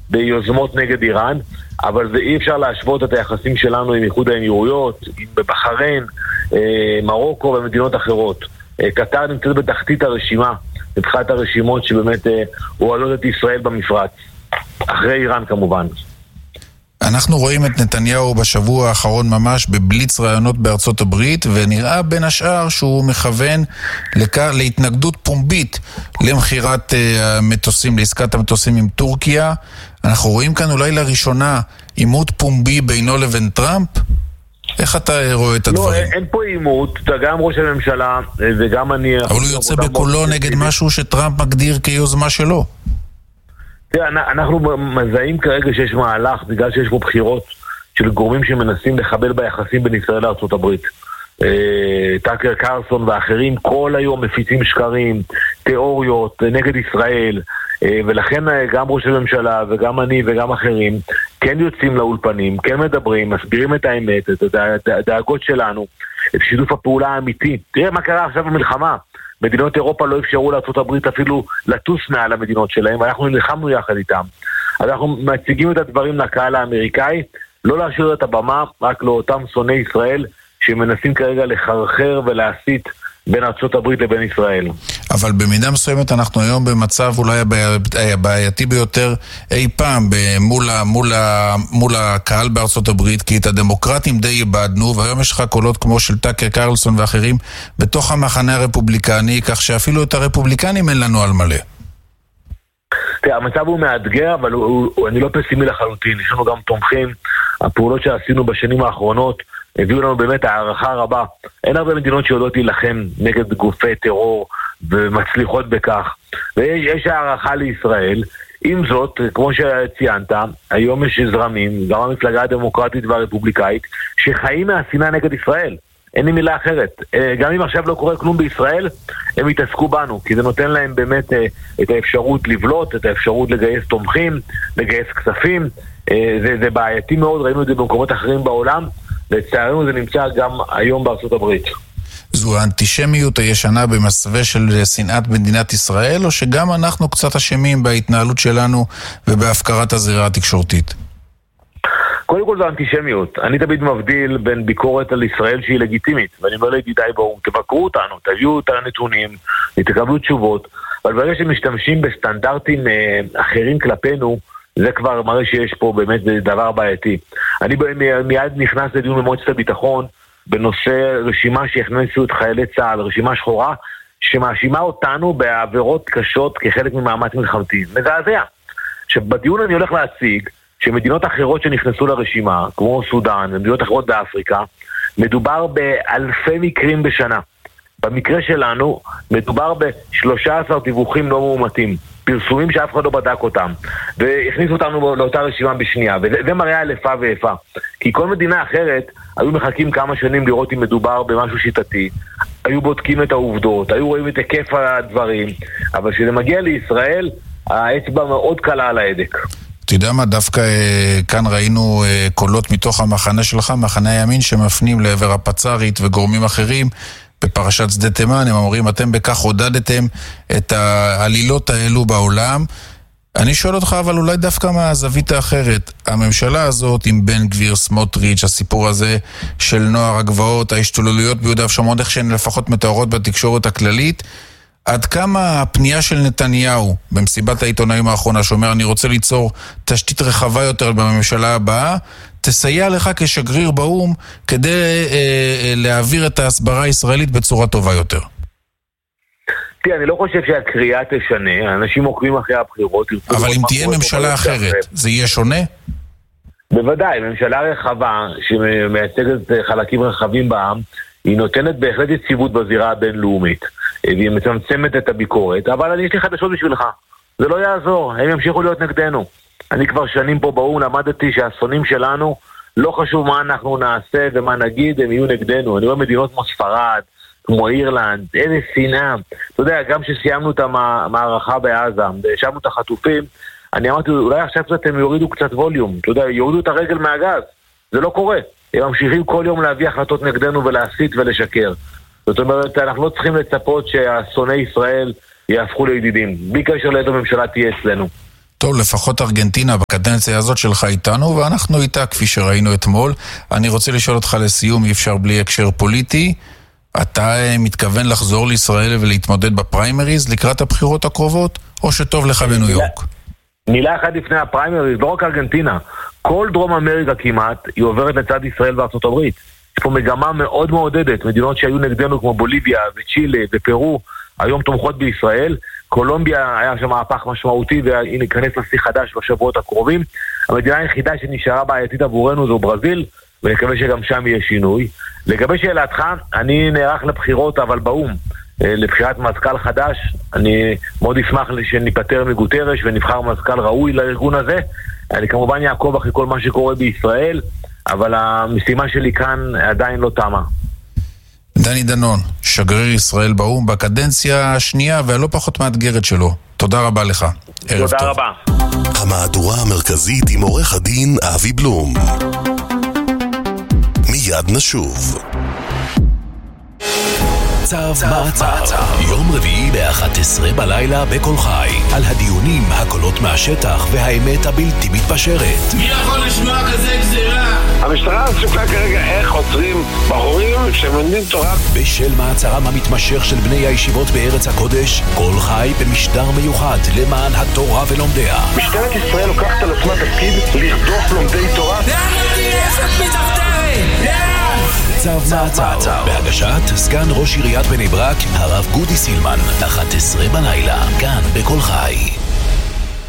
ביוזמות נגד איראן, אבל זה אי אפשר להשוות את היחסים שלנו עם איחוד האמירויות, עם בחריין, מרוקו ומדינות אחרות. קטר נמצאת בתחתית הרשימה, בתחילת הרשימות שבאמת הועלות את ישראל במפרץ, אחרי איראן כמובן. אנחנו רואים את נתניהו בשבוע האחרון ממש בבליץ רעיונות בארצות הברית, ונראה בין השאר שהוא מכוון להתנגדות פומבית למחירת המטוסים, לעסקת המטוסים עם טורקיה. אנחנו רואים כאן אולי לראשונה עימות פומבי בינו לבין טראמפ? איך אתה רואה את הדברים? לא, אין פה עימות, גם ראש הממשלה וגם אני... אבל הוא יוצא בקולו נגד משהו שטראמפ מגדיר כיוזמה שלו. אנחנו מזהים כרגע שיש מהלך, בגלל שיש פה בחירות של גורמים שמנסים לחבל ביחסים בין ישראל לארצות הברית. טאקר קרלסון ואחרים כל היום מפיצים שקרים, תיאוריות נגד ישראל, ולכן גם ראש הממשלה וגם אני וגם אחרים כן יוצאים לאולפנים, כן מדברים, מסבירים את האמת, את הדאגות שלנו, את שיתוף הפעולה האמיתי. תראה מה קרה עכשיו במלחמה. מדינות אירופה לא אפשרו לארצות הברית אפילו לטוס מעל המדינות שלהם, ואנחנו נלחמנו יחד איתם. אז אנחנו מציגים את הדברים לקהל האמריקאי, לא להשאיר את הבמה רק לאותם שונאי ישראל שמנסים כרגע לחרחר ולהסית בין ארצות הברית לבין ישראל. אבל במידה מסוימת אנחנו היום במצב אולי הבעייתי ביותר אי פעם מול הקהל בארצות הברית, כי את הדמוקרטים די איבדנו, והיום יש לך קולות כמו של טאקר קרלסון ואחרים בתוך המחנה הרפובליקני, כך שאפילו את הרפובליקנים אין לנו על מלא. המצב הוא מאתגר, אבל אני לא פסימי לחלוטין. יש לנו גם תומכים. הפעולות שעשינו בשנים האחרונות הביאו לנו באמת הערכה רבה. אין הרבה מדינות שיודעות להילחם נגד גופי טרור ומצליחות בכך, ויש הערכה לישראל. עם זאת, כמו שציינת, היום יש זרמים, גם המפלגה הדמוקרטית והרפובליקאית, שחיים מהשנאה נגד ישראל. אין לי מילה אחרת. גם אם עכשיו לא קורה כלום בישראל, הם יתעסקו בנו, כי זה נותן להם באמת את האפשרות לבלוט, את האפשרות לגייס תומכים, לגייס כספים. זה בעייתי מאוד, ראינו את זה במקומות אחרים בעולם, לצערנו זה נמצא גם היום בארצות הברית. זו האנטישמיות הישנה במסווה של שנאת מדינת ישראל, או שגם אנחנו קצת אשמים בהתנהלות שלנו ובהפקרת הזירה התקשורתית? קודם כל זו אנטישמיות. אני תמיד מבדיל בין ביקורת על ישראל שהיא לגיטימית, ואני אומר לידידיי באום, תבקרו אותנו, תביאו את הנתונים, תקבלו תשובות, אבל ברגע שמשתמשים בסטנדרטים אחרים כלפינו, זה כבר מראה שיש פה באמת דבר בעייתי. אני מיד נכנס לדיון במועצת הביטחון בנושא רשימה שהכניסו את חיילי צה"ל, רשימה שחורה, שמאשימה אותנו בעבירות קשות כחלק ממאמץ מלחמתי. מזעזע. שבדיון אני הולך להציג שמדינות אחרות שנכנסו לרשימה, כמו סודן ומדינות אחרות באפריקה, מדובר באלפי מקרים בשנה. במקרה שלנו מדובר ב13 דיווחים לא מאומתים, פרסומים שאף אחד לא בדק אותם, והכניסו אותנו לאותה רשימה בשנייה, וזה מראה על איפה ואיפה. כי כל מדינה אחרת היו מחכים כמה שנים לראות אם מדובר במשהו שיטתי, היו בודקים את העובדות, היו רואים את היקף הדברים, אבל כשזה מגיע לישראל, האצבע מאוד קלה על ההדק. אתה יודע מה, דווקא כאן ראינו קולות מתוך המחנה שלך, מחנה הימין, שמפנים לעבר הפצ"רית וגורמים אחרים בפרשת שדה תימן. הם אומרים, אתם בכך עודדתם את העלילות האלו בעולם. אני שואל אותך, אבל אולי דווקא מהזווית האחרת, הממשלה הזאת עם בן גביר, סמוטריץ', הסיפור הזה של נוער הגבעות, ההשתוללויות ביהודה ושומרון, איך שהן לפחות מתוארות בתקשורת הכללית, עד כמה הפנייה של נתניהו במסיבת העיתונאים האחרונה, שאומר אני רוצה ליצור תשתית רחבה יותר בממשלה הבאה, תסייע לך כשגריר באום כדי להעביר את ההסברה הישראלית בצורה טובה יותר? תראה, אני לא חושב שהקריאה תשנה, אנשים עוקבים אחרי הבחירות. אבל אם תהיה ממשלה אחרת, זה יהיה שונה? בוודאי, ממשלה רחבה שמייצגת חלקים רחבים בעם, היא נותנת בהחלט יציבות בזירה הבינלאומית, והיא מצמצמת את הביקורת, אבל יש לי חדשות בשבילך, זה לא יעזור, הם ימשיכו להיות נגדנו. אני כבר שנים פה באום למדתי שהשונאים שלנו, לא חשוב מה אנחנו נעשה ומה נגיד, הם יהיו נגדנו. אני רואה מדינות כמו ספרד, כמו אירלנד, איזה שנאה. אתה יודע, גם שסיימנו את המערכה בעזה, ושמנו את החטופים, אני אמרתי, אולי עכשיו הם יורידו קצת ווליום, אתה יודע, יורידו את הרגל מהגז. זה לא קורה. הם ממשיכים כל יום להביא החלטות נגדנו ולהסית ולשקר. זאת אומרת, אנחנו לא צריכים לצפות שהשונאי ישראל יהפכו לידידים. בלי קשר לאיזו ממשלה תהיה אצלנו. טוב, לפחות ארגנטינה בקדנציה הזאת שלך איתנו, ואנחנו איתה כפי שראינו אתמול. אני רוצה לשאול אותך לסיום, אי אפשר בלי הקשר פוליטי. אתה מתכוון לחזור לישראל ולהתמודד בפריימריז לקראת הבחירות הקרובות, או שטוב לך בניו יורק? מילה אחת לפני הפריימריז, לא רק ארגנטינה, כל דרום אמריקה כמעט, היא עוברת לצד ישראל וארצות הברית. יש פה מגמה מאוד מעודדת, מדינות שהיו נגדנו כמו בוליביה וצ'ילה ופרו, היום תומכות בישראל. קולומביה היה שם מהפך משמעותי והיא ניכנס לשיא חדש בשבועות הקרובים. המדינה היחידה שנשארה בעייתית עבורנו זו ברזיל, ונקווה שגם שם יהיה שינוי. לגבי שאלתך, אני נערך לבחירות אבל באום, לבחירת מזכ"ל חדש. אני מאוד אשמח שניפטר מגוטרש ונבחר מזכ"ל ראוי לארגון הזה. אני כמובן יעקוב אחרי כל מה שקורה בישראל, אבל המשימה שלי כאן עדיין לא תמה. דני דנון, שגריר ישראל באום בקדנציה השנייה והלא פחות מאתגרת שלו. תודה רבה לך. ערב טוב. תודה רבה. המהדורה המרכזית עם עורך הדין אבי בלום. מיד נשוב. צו מעצר, יום רביעי ב-11 בלילה בכל חי, על הדיונים, הקולות מהשטח והאמת הבלתי מתפשרת. מי יכול לשמוע כזה גזירה? המשטרה עסוקה כרגע איך עוצרים בחורים שמלמדים תורה. בשל מעצרם המתמשך של בני הישיבות בארץ הקודש, כל חי במשדר מיוחד למען התורה ולומדיה. משטרת ישראל לוקחת על עצמה תפקיד לרדוף לומדי תורה. לאן לא תהיה שאת מתחתרת? לאן? צו מעצר, בהגשת סגן ראש עיריית בני ברק, הרב גודי סילמן, 11 בלילה, כאן בכל חי.